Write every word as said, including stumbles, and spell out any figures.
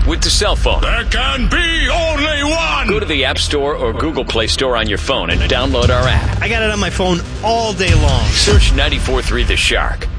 with the cell phone. There can be only one! Go to the App Store or Google Play Store on your phone and download our app. I got it on my phone all day long. Search ninety-four point three The Shark.